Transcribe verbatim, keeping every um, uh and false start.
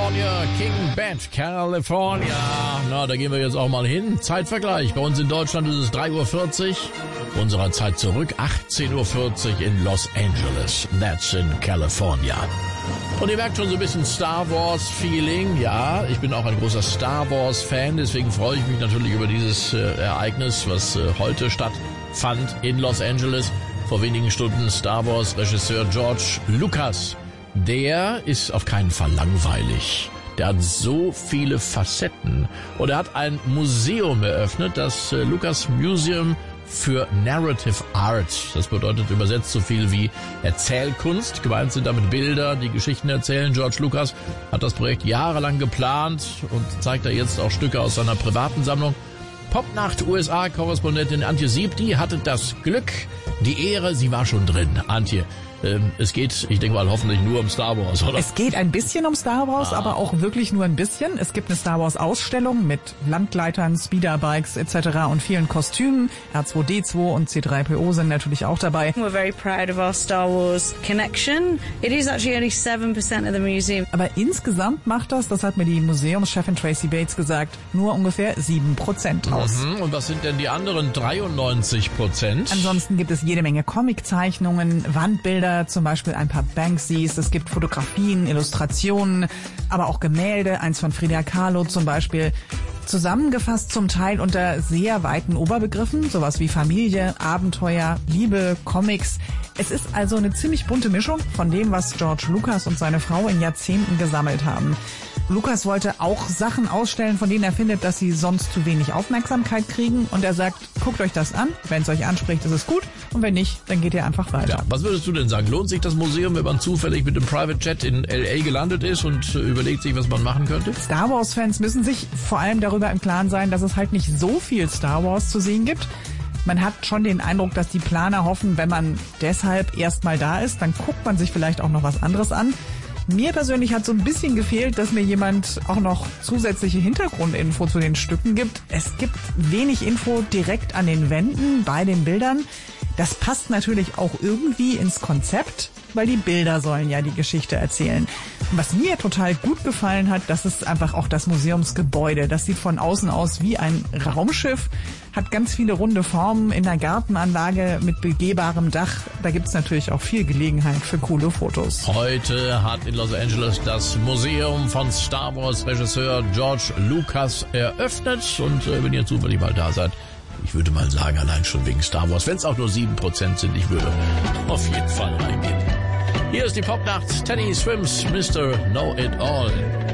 California, King Bad, California. Na, da gehen wir jetzt auch mal hin. Zeitvergleich. Bei uns in Deutschland ist es drei Uhr vierzig. Unserer Zeit zurück, achtzehn Uhr vierzig in Los Angeles. That's in California. Und ihr merkt schon so ein bisschen Star Wars Feeling. Ja, ich bin auch ein großer Star Wars Fan. Deswegen freue ich mich natürlich über dieses äh, Ereignis, was äh, heute stattfand in Los Angeles. Vor wenigen Stunden Star Wars Regisseur George Lucas. Der ist auf keinen Fall langweilig. Der hat so viele Facetten. Und er hat ein Museum eröffnet, das äh, Lucas Museum für Narrative Art. Das bedeutet übersetzt so viel wie Erzählkunst. Gemeint sind damit Bilder, die Geschichten erzählen. George Lucas hat das Projekt jahrelang geplant und zeigt da jetzt auch Stücke aus seiner privaten Sammlung. Popnacht U S A-Korrespondentin Antje Sieb, die hatte das Glück, die Ehre, sie war schon drin. Antje, ähm, es geht, ich denke mal, hoffentlich nur um Star Wars, oder? Es geht ein bisschen um Star Wars, ah. aber auch wirklich nur ein bisschen. Es gibt eine Star Wars-Ausstellung mit Landgleitern, Speederbikes et cetera und vielen Kostümen. R zwei D zwei und C drei P O sind natürlich auch dabei. We're very proud of our Star Wars connection. It is actually only seven percent of the museum. Aber insgesamt macht das, das hat mir die Museumschefin Tracy Bates gesagt, nur ungefähr sieben Prozent aus. Mhm. Und was sind denn die anderen dreiundneunzig Prozent? Ansonsten gibt es jede Menge Comiczeichnungen, Wandbilder, zum Beispiel ein paar Banksys, es gibt Fotografien, Illustrationen, aber auch Gemälde, eins von Frida Kahlo zum Beispiel. Zusammengefasst zum Teil unter sehr weiten Oberbegriffen, sowas wie Familie, Abenteuer, Liebe, Comics. Es ist also eine ziemlich bunte Mischung von dem, was George Lucas und seine Frau in Jahrzehnten gesammelt haben. Lucas wollte auch Sachen ausstellen, von denen er findet, dass sie sonst zu wenig Aufmerksamkeit kriegen. Und er sagt, guckt euch das an. Wenn es euch anspricht, ist es gut. Und wenn nicht, dann geht ihr einfach weiter. Ja, was würdest du denn sagen? Lohnt sich das Museum, wenn man zufällig mit dem Private Jet in L A gelandet ist und äh, überlegt sich, was man machen könnte? Star Wars-Fans müssen sich vor allem darüber im Klaren sein, dass es halt nicht so viel Star Wars zu sehen gibt. Man hat schon den Eindruck, dass die Planer hoffen, wenn man deshalb erstmal da ist, dann guckt man sich vielleicht auch noch was anderes an. Mir persönlich hat so ein bisschen gefehlt, dass mir jemand auch noch zusätzliche Hintergrundinfo zu den Stücken gibt. Es gibt wenig Info direkt an den Wänden bei den Bildern. Das passt natürlich auch irgendwie ins Konzept, weil die Bilder sollen ja die Geschichte erzählen. Und was mir total gut gefallen hat, das ist einfach auch das Museumsgebäude. Das sieht von außen aus wie ein Raumschiff, hat ganz viele runde Formen in einer Gartenanlage mit begehbarem Dach. Da gibt's natürlich auch viel Gelegenheit für coole Fotos. Heute hat in Los Angeles das Museum von Star Wars Regisseur George Lucas eröffnet. Und äh, wenn ihr zufällig mal da seid, ich würde mal sagen, allein schon wegen Star Wars, wenn es auch nur sieben Prozent sind, ich würde auf jeden Fall reingehen. Hier ist die Popnacht, Teddy Swims, Mister Know It All.